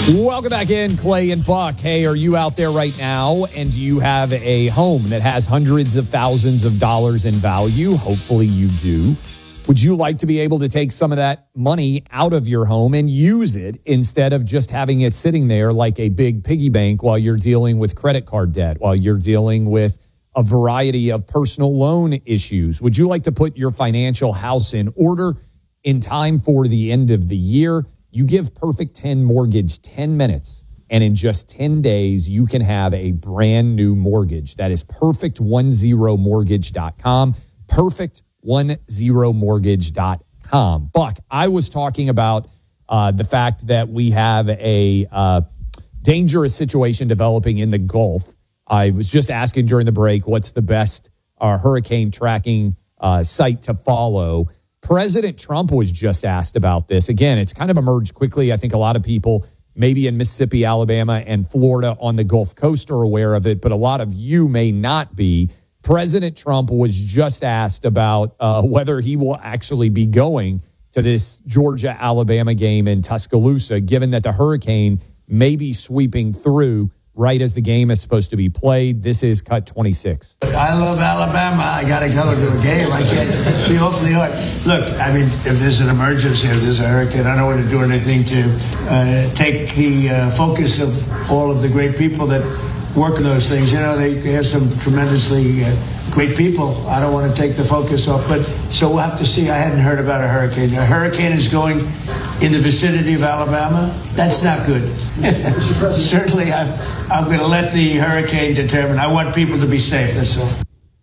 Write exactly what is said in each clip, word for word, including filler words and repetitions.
Welcome back in, Clay and Buck. Hey, are you out there right now and do you have a home that has hundreds of thousands of dollars in value? Hopefully you do. Would you like to be able to take some of that money out of your home and use it instead of just having it sitting there like a big piggy bank while you're dealing with credit card debt, while you're dealing with a variety of personal loan issues? Would you like to put your financial house in order in time for the end of the year? You give Perfect ten Mortgage ten minutes, and in just ten days, you can have a brand new mortgage. That is perfect ten mortgage dot com, perfect ten mortgage dot com. Buck, I was talking about uh, the fact that we have a uh, dangerous situation developing in the Gulf. I was just asking during the break, what's the best uh, hurricane tracking uh, site to follow? President Trump was just asked about this. Again, it's kind of emerged quickly. I think a lot of people, maybe in Mississippi, Alabama, and Florida on the Gulf Coast are aware of it, but a lot of you may not be. President Trump was just asked about uh, whether he will actually be going to this Georgia-Alabama game in Tuscaloosa, given that the hurricane may be sweeping through right as the game is supposed to be played. This is Cut twenty-six. I love Alabama. I got to go to a game. I can't be awfully hard. Look, I mean, if there's an emergency, if there's a hurricane, I don't want to do anything to uh, take the uh, focus of all of the great people that work on those things. You know, they have some tremendously uh, great people. I don't want to take the focus off. But so we'll have to see. I hadn't heard about a hurricane. A hurricane is going in the vicinity of Alabama. That's not good. Certainly, I'm, I'm going to let the hurricane determine. I want people to be safe. That's all.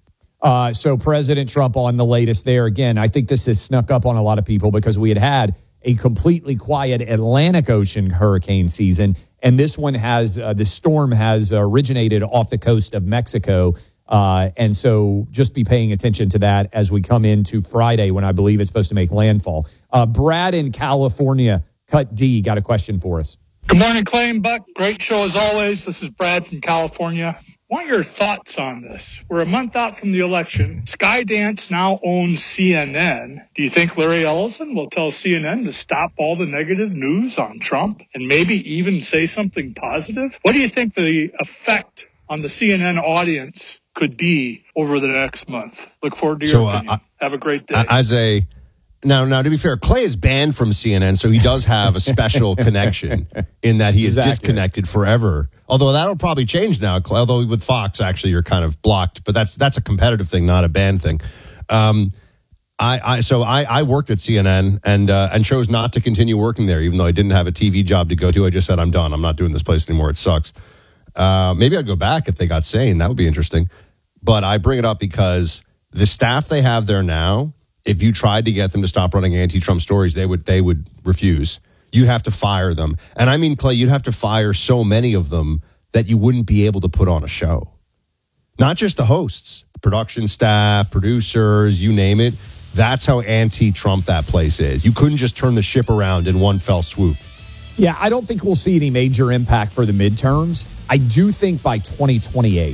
Uh, so President Trump on the latest there. Again, I think this has snuck up on a lot of people because we had had a completely quiet Atlantic Ocean hurricane season. And this one has, uh, the storm has originated off the coast of Mexico. Uh, and so just be paying attention to that as we come into Friday when I believe it's supposed to make landfall. Uh, Brad in California, Cut D, got a question for us. Good morning, Clay and Buck. Great show as always. This is Brad from California. Want your thoughts on this? We're a month out from the election. Skydance now owns C N N. Do you think Larry Ellison will tell C N N to stop all the negative news on Trump and maybe even say something positive? What do you think the effect on the C N N audience could be over the next month? Look forward to your so, opinion. Uh, Have a great day. As a now, now to be fair, Clay is banned from C N N, so he does have a special connection in that he is exactly. disconnected forever. Although that'll probably change now. Although with Fox, actually, you're kind of blocked, but that's that's a competitive thing, not a ban thing. Um, I, I so I, I worked at C N N and uh, and chose not to continue working there, even though I didn't have a T V job to go to. I just said I'm done. I'm not doing this place anymore. It sucks. Uh, maybe I'd go back if they got sane. That would be interesting. But I bring it up because the staff they have there now, if you tried to get them to stop running anti-Trump stories, they would they would refuse. You have to fire them. And I mean, Clay, you'd have to fire so many of them that you wouldn't be able to put on a show. Not just the hosts, the production staff, producers, you name it. That's how anti-Trump that place is. You couldn't just turn the ship around in one fell swoop. Yeah, I don't think we'll see any major impact for the midterms. I do think by twenty twenty-eight,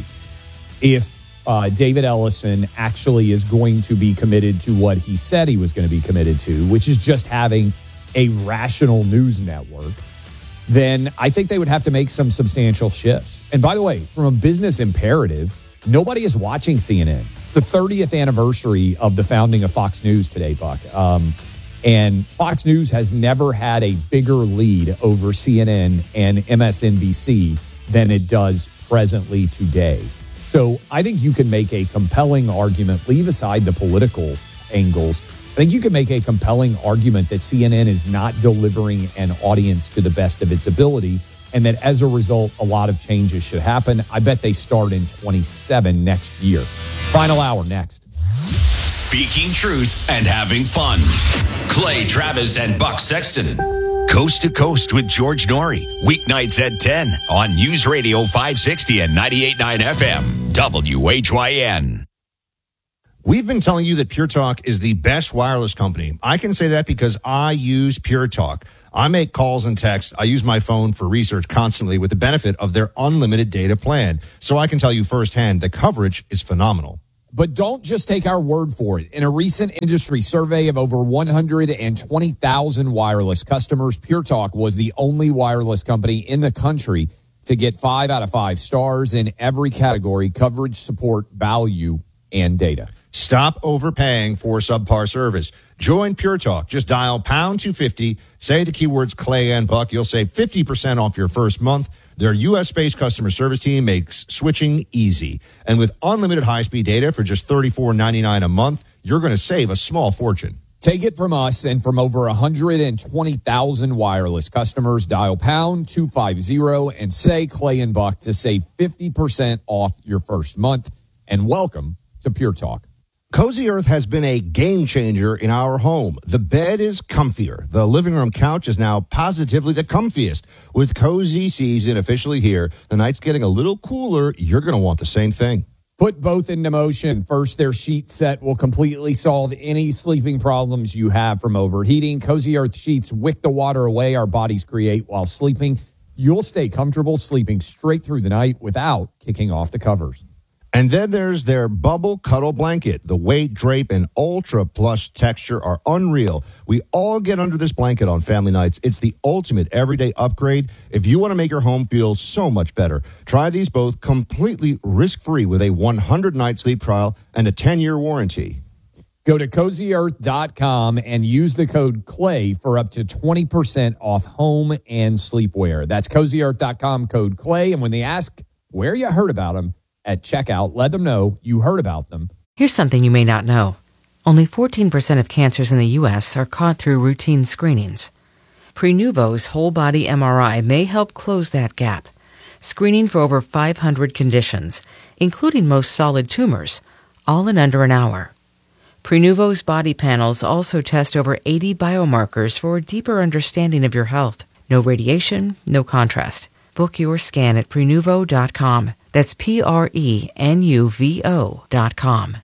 if uh, David Ellison actually is going to be committed to what he said he was going to be committed to, which is just having a rational news network, then I think they would have to make some substantial shifts. And by the way, from a business imperative, nobody is watching C N N. It's the thirtieth anniversary of the founding of Fox News today, Buck. Um, and Fox News has never had a bigger lead over C N N and M S N B C than it does presently today. So I think you can make a compelling argument, leave aside the political angles. I think you can make a compelling argument that C N N is not delivering an audience to the best of its ability, and that as a result, a lot of changes should happen. I bet they start in twenty-seven next year. Final hour next. Speaking truth and having fun. Clay Travis and Buck Sexton. Coast to Coast with George Norrie. Weeknights at ten on News Radio five sixty and ninety-eight point nine F M. W H Y N. We've been telling you that Pure Talk is the best wireless company. I can say that because I use Pure Talk. I make calls and texts. I use my phone for research constantly with the benefit of their unlimited data plan. So I can tell you firsthand the coverage is phenomenal. But don't just take our word for it. In a recent industry survey of over one hundred twenty thousand wireless customers, Pure Talk was the only wireless company in the country to get five out of five stars in every category: coverage, support, value, and data. Stop overpaying for subpar service. Join Pure Talk. Just dial pound two fifty, say the keywords Clay and Buck. You'll save fifty percent off your first month. Their U S-based customer service team makes switching easy. And with unlimited high-speed data for just thirty-four ninety-nine a month, you're going to save a small fortune. Take it from us and from over one hundred twenty thousand wireless customers. Dial pound two fifty and say Clay and Buck to save fifty percent off your first month. And welcome to Pure Talk. Cozy Earth has been a game changer in our home. The bed is comfier. The living room couch is now positively the comfiest. With cozy season officially here, the night's getting a little cooler. You're going to want the same thing. Put both into motion. First, their sheet set will completely solve any sleeping problems you have from overheating. Cozy Earth sheets wick the water away our bodies create while sleeping. You'll stay comfortable sleeping straight through the night without kicking off the covers. And then there's their bubble cuddle blanket. The weight, drape, and ultra plush texture are unreal. We all get under this blanket on family nights. It's the ultimate everyday upgrade if you want to make your home feel so much better. Try these both completely risk-free with a one hundred night sleep trial and a ten-year warranty. Go to cozy earth dot com and use the code CLAY for up to twenty percent off home and sleepwear. That's cozy earth dot com, code CLAY. And when they ask where you heard about them at checkout, let them know you heard about them. Here's something you may not know. Only fourteen percent of cancers in the U S are caught through routine screenings. Prenuvo's whole-body M R I may help close that gap, screening for over five hundred conditions, including most solid tumors, all in under an hour. Prenuvo's body panels also test over eighty biomarkers for a deeper understanding of your health. No radiation, no contrast. Book your scan at prenuvo dot com. That's P R E N U V O dot com.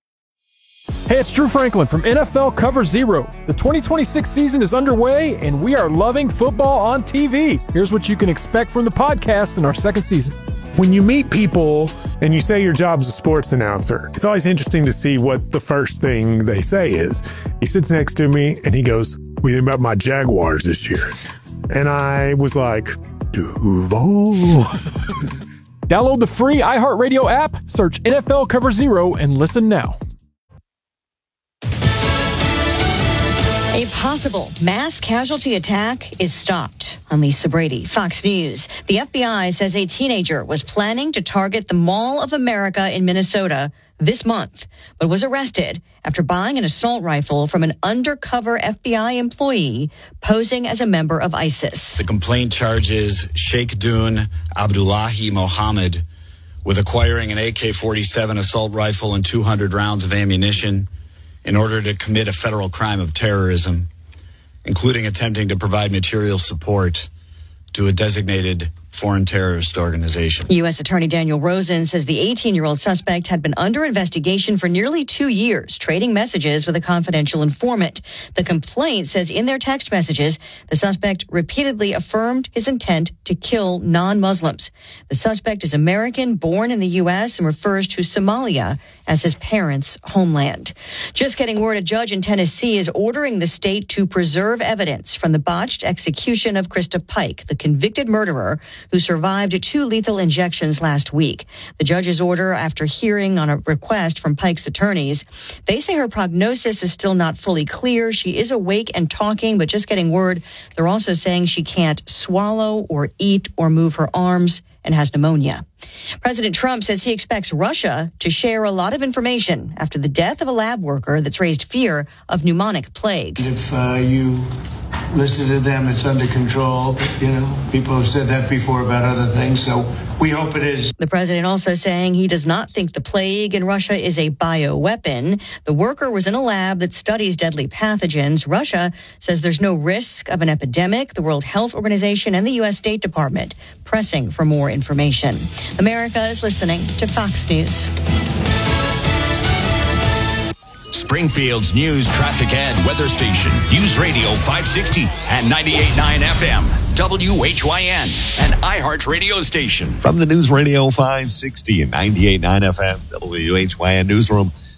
Hey, it's Drew Franklin from N F L Cover Zero. The twenty twenty-six season is underway, and we are loving football on T V. Here's what you can expect from the podcast in our second season. When you meet people and you say your job's a sports announcer, it's always interesting to see what the first thing they say is. He sits next to me, and he goes, "What do you think about my Jaguars this year?" And I was like, Duval. Download the free iHeartRadio app, search N F L Cover Zero, and listen now. A possible mass casualty attack is stopped. I'm Lisa Brady, Fox News. The F B I says a teenager was planning to target the Mall of America in Minnesota this month, but was arrested after buying an assault rifle from an undercover F B I employee posing as a member of ISIS. The complaint charges Sheikh Dun Abdullahi Mohammed with acquiring an A K forty-seven assault rifle and two hundred rounds of ammunition in order to commit a federal crime of terrorism, including attempting to provide material support to a designated foreign terrorist organization. U S Attorney Daniel Rosen says the eighteen-year-old suspect had been under investigation for nearly two years, trading messages with a confidential informant. The complaint says in their text messages, the suspect repeatedly affirmed his intent to kill non-Muslims. The suspect is American, born in the U S, and refers to Somalia as his parents' homeland. Just getting word, a judge in Tennessee is ordering the state to preserve evidence from the botched execution of Krista Pike, the convicted murderer who survived two lethal injections last week. The judge's order after hearing on a request from Pike's attorneys. They say her prognosis is still not fully clear. She is awake and talking, but just getting word, they're also saying she can't swallow or eat or move her arms and has pneumonia. President Trump says he expects Russia to share a lot of information after the death of a lab worker that's raised fear of pneumonic plague. If uh, you listen to them, it's under control. You know, people have said that before about other things, so we hope it is. The president also saying he does not think the plague in Russia is a bioweapon. The worker was in a lab that studies deadly pathogens. Russia says there's no risk of an epidemic. The World Health Organization and the U S State Department pressing for more information. America is listening to Fox News. Springfield's news, traffic, and weather station. News Radio five sixty and ninety-eight point nine F M. W H Y N, an iHeart radio station. From the News Radio five sixty and ninety-eight point nine F M, W H Y N newsroom,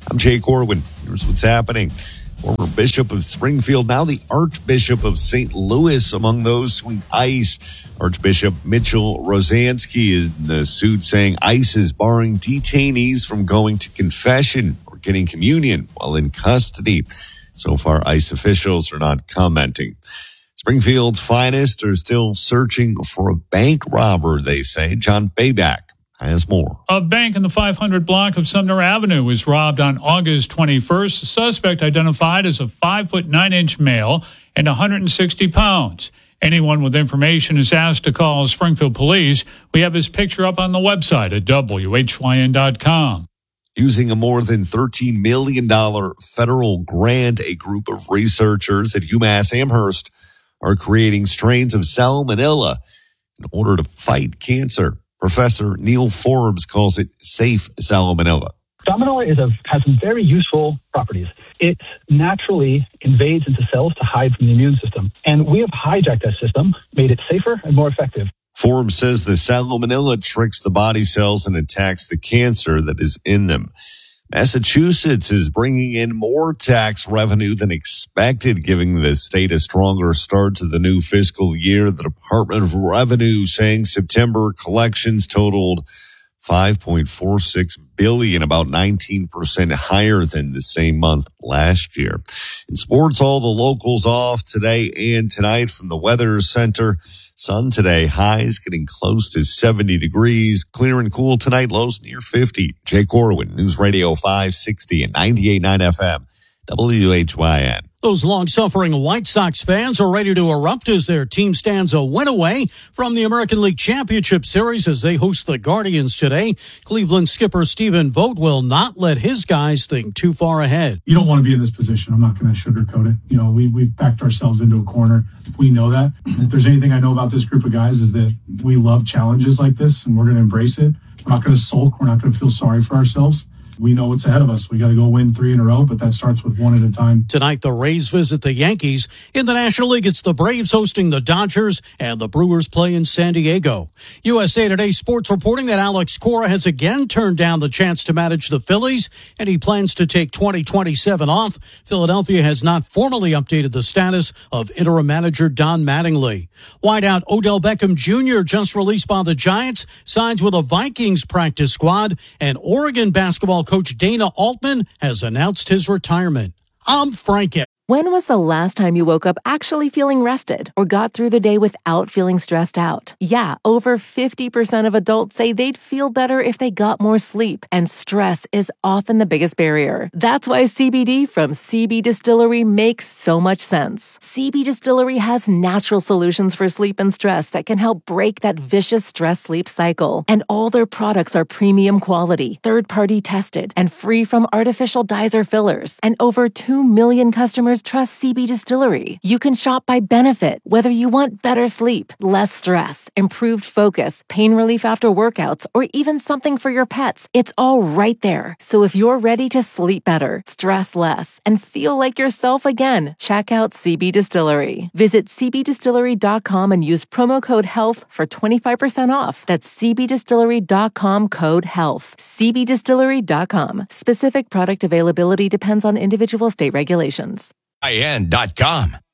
I'm Jay Corwin. Here's what's happening. Former Bishop of Springfield, now the Archbishop of Saint Louis, among those sweet ICE. Archbishop Mitchell Rosansky is in the suit saying ICE is barring detainees from going to confession or getting communion while in custody. So far, ICE officials are not commenting. Springfield's finest are still searching for a bank robber, they say. John Bayback has more. A bank in the five hundred block of Sumner Avenue was robbed on August twenty-first. The suspect identified as a five foot nine inch male and one hundred sixty pounds. Anyone with information is asked to call Springfield Police. We have his picture up on the website at W H Y N dot com. Using a more than thirteen million dollars federal grant, a group of researchers at UMass Amherst are creating strains of salmonella in order to fight cancer. Professor Neil Forbes calls it safe salmonella. Salmonella is a, has some very useful properties. It naturally invades into cells to hide from the immune system. And we have hijacked that system, made it safer and more effective. Forbes says the salmonella tricks the body cells and attacks the cancer that is in them. Massachusetts is bringing in more tax revenue than expected, giving the state a stronger start to the new fiscal year. The Department of Revenue saying September collections totaled five point four six billion dollars, about nineteen percent higher than the same month last year. In sports, all the locals off today and tonight from the Weather Center. Sun today, highs getting close to seventy degrees. Clear and cool tonight, lows near fifty. Jay Corwin, News Radio five sixty and ninety-eight point nine F M, W H Y N. Those long-suffering White Sox fans are ready to erupt as their team stands a win away from the American League Championship Series as they host the Guardians today. Cleveland skipper Stephen Vogt will not let his guys think too far ahead. You don't want to be in this position. I'm not going to sugarcoat it. You know, we, we've backed ourselves into a corner. We know that. If there's anything I know about this group of guys is that we love challenges like this, and we're going to embrace it. We're not going to sulk. We're not going to feel sorry for ourselves. We know what's ahead of us. We got to go win three in a row, but that starts with one at a time. Tonight, the Rays visit the Yankees. In the National League, it's the Braves hosting the Dodgers, and the Brewers play in San Diego. U S A Today Sports reporting that Alex Cora has again turned down the chance to manage the Phillies, and he plans to take twenty twenty-seven off. Philadelphia has not formally updated the status of interim manager Don Mattingly. Wideout Odell Beckham Junior just released by the Giants, signs with a Vikings practice squad, and Oregon basketball coach Dana Altman has announced his retirement. I'm Frank. When was the last time you woke up actually feeling rested or got through the day without feeling stressed out? Yeah, over fifty percent of adults say they'd feel better if they got more sleep, and stress is often the biggest barrier. That's why C B D from C B Distillery makes so much sense. C B Distillery has natural solutions for sleep and stress that can help break that vicious stress-sleep cycle. And all their products are premium quality, third-party tested, and free from artificial dyes or fillers. And over two million customers trust C B Distillery. You can shop by benefit, whether you want better sleep, less stress, improved focus, pain relief after workouts, or even something for your pets. It's all right there. So if you're ready to sleep better, stress less, and feel like yourself again, check out C B Distillery. Visit C B distillery dot com and use promo code HEALTH for twenty-five percent off. That's C B distillery dot com code HEALTH. C B distillery dot com. Specific product availability depends on individual state regulations. I N dot com.